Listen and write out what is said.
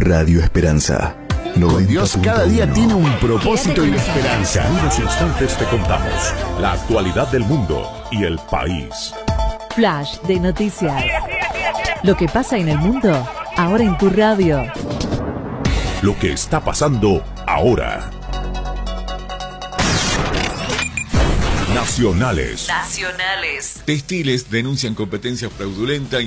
Radio Esperanza. Con Dios cada día tiene un propósito y una esperanza. En unos instantes te contamos la actualidad del mundo y el país. Flash de noticias. Lo que pasa en el mundo, ahora en tu radio. Lo que está pasando ahora. Nacionales. Nacionales. Textiles denuncian competencia fraudulenta